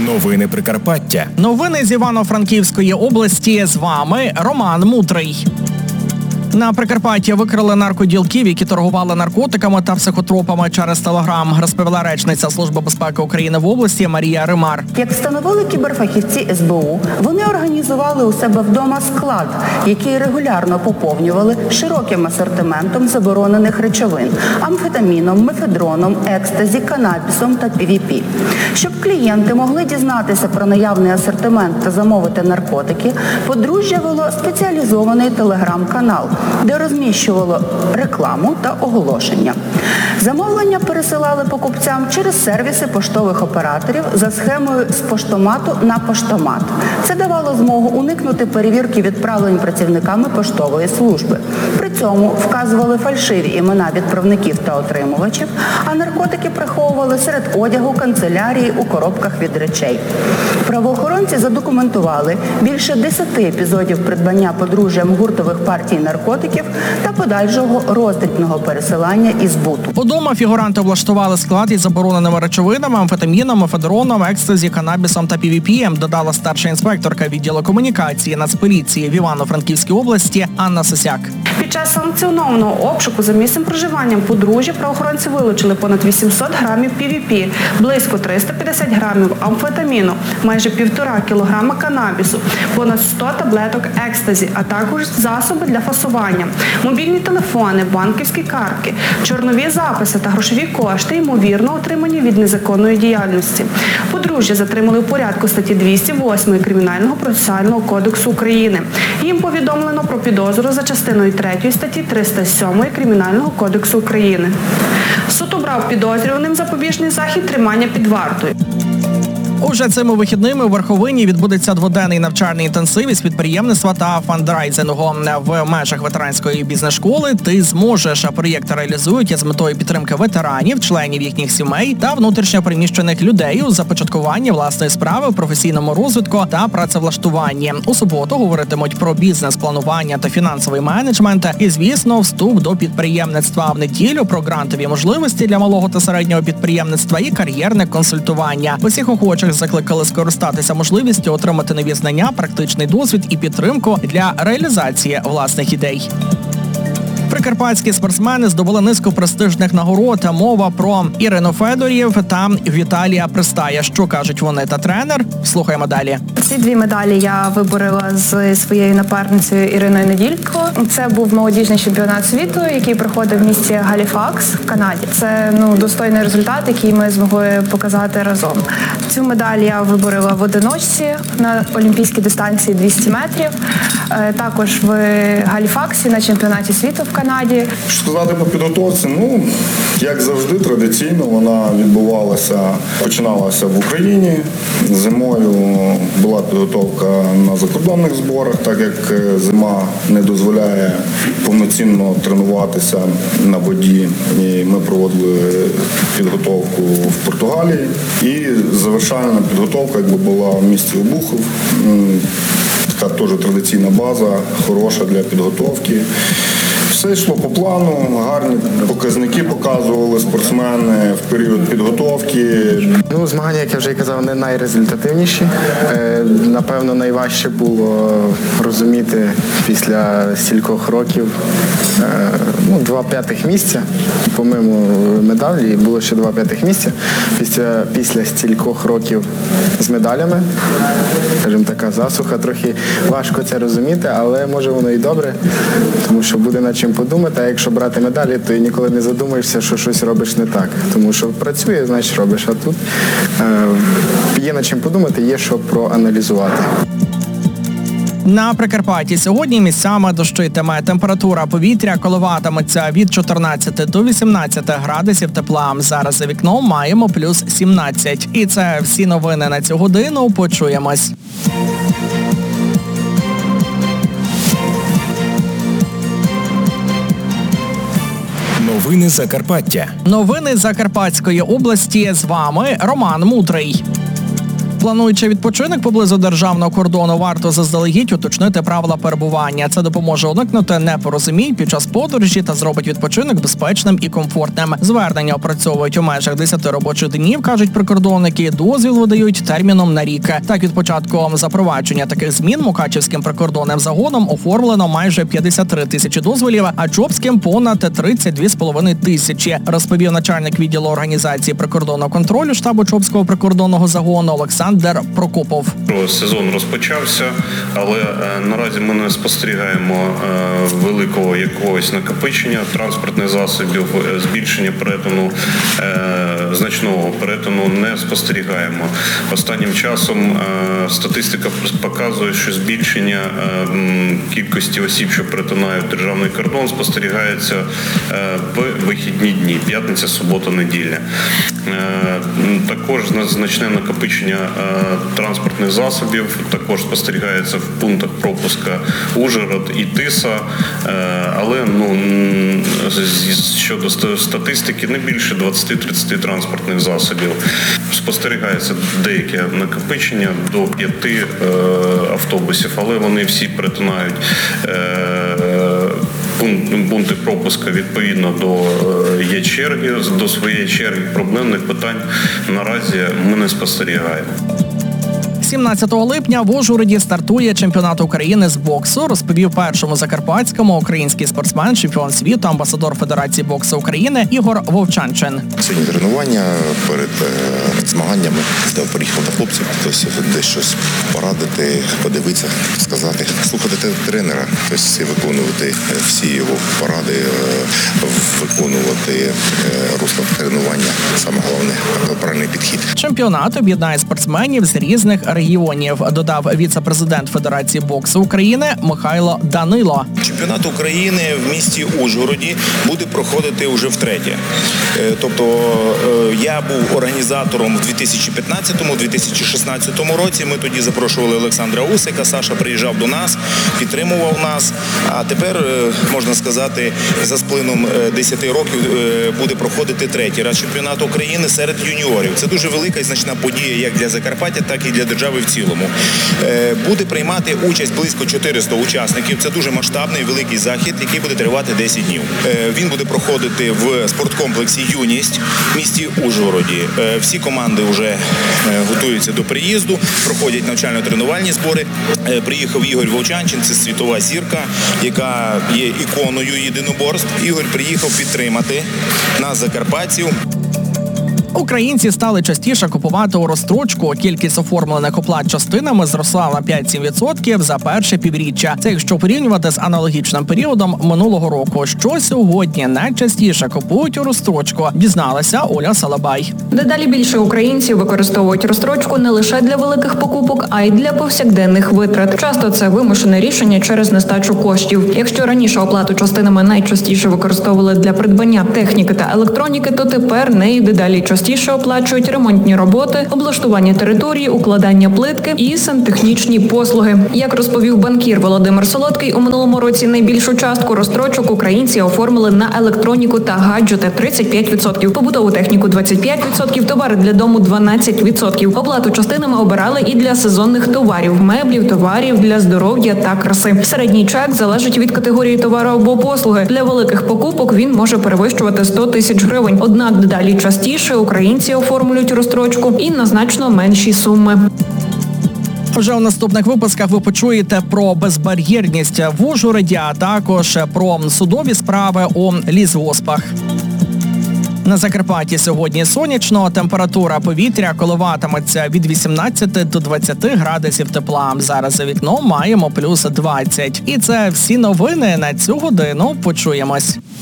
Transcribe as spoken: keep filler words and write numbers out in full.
Новини Прикарпаття. Новини з Івано-Франківської області. З вами Роман Мутрий. На Прикарпатті викрили наркоділків, які торгували наркотиками та психотропами через Телеграм, розповіла речниця Служби безпеки України в області Марія Римар. Як встановили кіберфахівці ес бе у, вони організували у себе вдома склад, який регулярно поповнювали широким асортиментом заборонених речовин – амфетаміном, мефедроном, екстазі, канабісом та пі ві пі. Щоб клієнти могли дізнатися про наявний асортимент та замовити наркотики, подружжя вело спеціалізований телеграм-канал, де розміщувало рекламу та оголошення. Замовлення пересилали покупцям через сервіси поштових операторів за схемою з поштомату на поштомат. Це давало змогу уникнути перевірки відправлень працівниками поштової служби. При цьому вказували фальшиві імена відправників та отримувачів, а наркотики приховували серед одягу, канцелярії, у коробках від речей. Правоохоронці задокументували більше десяти епізодів придбання подружжям гуртових партій наркотиків та подальшого роздрібного пересилання і збуту. Удома фігуранти облаштували склад із забороненими речовинами, амфетаміном, мефедроном, екстазі, канабісом та пі ві пі, додала старша інспекторка відділу комунікації Нацполіції в Івано-Франківській області Анна Сосяк. Під час санкціонованого обшуку за місцем проживання подружжя правоохоронці вилучили понад вісімсот грамів пі ві пі, близько триста п'ятдесят грамів амфетаміну, майже півтора кілограма канабісу, понад сто таблеток екстазі, а також засоби для фасування, мобільні телефони, банківські картки, чорнові записи та грошові кошти, ймовірно отримані від незаконної діяльності. Подружжя затримали у порядку статті двісті восьмої Кримінального процесуального кодексу України. Їм повідомлено про підозру за частиною третьої статті триста сьомої Кримінального кодексу України. Суд обрав підозрюваним запобіжний захід тримання під вартою. Уже цими вихідними у Верховині відбудеться дводенний навчальний інтенсив із підприємництва та фандрайзингу. В межах ветеранської бізнес-школи «Ти зможеш». Проєкт реалізують з метою підтримки ветеранів, членів їхніх сімей та внутрішньо переміщених людей у започаткуванні власної справи, професійному розвитку та працевлаштуванні. У суботу говоритимуть про бізнес-планування та фінансовий менеджмент і, звісно, вступ до підприємництва. А в неділю про грантові можливості для малого та середнього підприємництва і кар'єрне консультування. Усіх охочих закликали скористатися можливістю отримати нові знання, практичний досвід і підтримку для реалізації власних ідей. Прикарпатські спортсмени здобули низку престижних нагород. Мова про Ірину Федорів та Віталія Пристая. Що кажуть вони та тренер? Слухаємо далі. Ці дві медалі я виборола з своєю напарницею Іриною Неділько. Це був молодіжний чемпіонат світу, який проходив в місті Галіфакс в Канаді. Це ну, достойний результат, який ми змогли показати разом. Цю медаль я виборола в одиночці на олімпійській дистанції двісті метрів. Також в Галіфаксі на чемпіонаті світу в Канаді. Що сказати по підготовці? Ну, як завжди, традиційно вона відбувалася, починалася в Україні. Зимою була підготовка на закордонних зборах, так як зима не дозволяє повноцінно тренуватися на воді. І ми проводили підготовку в Португалії. І завершальна підготовка якби була в місті Обухов. Така теж традиційна база, хороша для підготовки. Все йшло по плану, гарні показники показували спортсмени в період підготовки. Ну, змагання, як я вже казав, не найрезультативніші. Е, напевно, найважче було розуміти після стількох років е, ну, два п'ятих місця. Помимо медалі було ще два п'ятих місця. Після, після стількох років з медалями, скажімо, така засуха. Трохи важко це розуміти, але може воно і добре, тому що буде над чим подумати, а якщо брати медалі, то і ніколи не задумаєшся, що щось робиш не так. Тому що працює, значить робиш, а тут е, є над чим подумати, є що проаналізувати. На Прикарпатті сьогодні місцями дощитиме. Температура повітря коливатиметься від чотирнадцяти до вісімнадцяти градусів тепла. Зараз за вікном маємо плюс сімнадцять. І це всі новини на цю годину. Почуємось. Новини Закарпаття. Новини Закарпатської області. З вами Роман Мутрий. Плануючи відпочинок поблизу державного кордону, варто заздалегідь уточнити правила перебування. Це допоможе уникнути непорозумінь під час подорожі та зробить відпочинок безпечним і комфортним. Звернення опрацьовують у межах десяти робочих днів, кажуть прикордонники. Дозвіл видають терміном на рік. Так, від початку запровадження таких змін Мукачівським прикордонним загоном оформлено майже п'ятдесят три тисячі дозволів, а Чопським понад тридцять дві з половиною тисячі, розповів начальник відділу організації прикордонного контролю штабу Чопського прикордонного загону Олександр Прокопов. Сезон розпочався, але е, наразі ми не спостерігаємо е, великого якогось накопичення транспортних засобів, е, збільшення перетину, е, значного перетину не спостерігаємо. Останнім часом е, статистика показує, що збільшення е, кількості осіб, що перетинають державний кордон, спостерігається е, в вихідні дні, п'ятниця, субота, неділя. Е, також значне накопичення е, транспортних засобів також спостерігається в пунктах пропуска Ужгород і Тиса, е, але ну, щодо статистики не більше двадцять-тридцять транспортних засобів. Спостерігається деяке накопичення до п'яти е, автобусів, але вони всі перетинають е, пункти пропуска відповідно до є черги, до своєї черги. Проблемних питань наразі ми не спостерігаємо. сімнадцятого липня в Ужгороді стартує чемпіонат України з боксу, розповів першому закарпатському український спортсмен, чемпіон світу, амбасадор Федерації боксу України Ігор Вовчанчин. Сьогодні тренування перед е, змаганнями, де приїхав до хлопців, хтось десь щось порадити, подивитися, сказати, слухати тренера, тобто виконувати всі його поради, е, виконувати е, русло тренування. Саме головне – правильний підхід. Чемпіонат об'єднає спортсменів з різних регіонів, додав віце-президент Федерації боксу України Михайло Данило. Чемпіонат України в місті Ужгороді буде проходити вже втретє. Тобто я був організатором в дві тисячі п'ятнадцятому - дві тисячі шістнадцятому році. Ми тоді запрошували Олександра Усика, Саша приїжджав до нас, підтримував нас. А тепер, можна сказати, за сплином десяти років буде проходити третій раз чемпіонат України серед юніорів. Це дуже велика і значна подія як для Закарпаття, так і для держави в цілому. Буде приймати участь близько чотириста учасників. Це дуже масштабний великий захід, який буде тривати десять днів. Він буде проходити в спорткомплексі «Юність» в місті Ужгороді. Всі команди вже готуються до приїзду, проходять навчально-тренувальні збори. Приїхав Ігор Вовчанчин, це світова зірка, яка є іконою єдиноборств. Ігор приїхав підтримати нас, закарпатців. Українці стали частіше купувати у розстрочку. Кількість оформлених оплат частинами зросла на п'ять-сім відсотків за перше півріччя. Це якщо порівнювати з аналогічним періодом минулого року. Що сьогодні найчастіше купують у розстрочку, дізналася Оля Салабай. Дедалі більше українців використовують розстрочку не лише для великих покупок, а й для повсякденних витрат. Часто це вимушене рішення через нестачу коштів. Якщо раніше оплату частинами найчастіше використовували для придбання техніки та електроніки, то тепер нею дедалі частіше оплачують ремонтні роботи, облаштування території, укладання плитки і сантехнічні послуги. Як розповів банкір Володимир Солодкий, у минулому році найбільшу частку розстрочок українці оформили на електроніку та гаджети – тридцять п'ять відсотків, побутову техніку – двадцять п'ять відсотків, товари для дому – дванадцять відсотків. Оплату частинами обирали і для сезонних товарів – меблів, товарів для здоров'я та краси. Середній чек залежить від категорії товару або послуги. Для великих покупок він може перевищувати сто тисяч гривень. Однак дедалі частіше українці оформлюють розстрочку і на значно менші суми. Вже у наступних випусках ви почуєте про безбар'єрність в Ужгороді, а також про судові справи у лісгоспах. На Закарпатті сьогодні сонячно, температура повітря коливатиметься від вісімнадцяти до двадцяти градусів тепла. Зараз за вікном маємо плюс двадцять. І це всі новини на цю годину. Почуємось.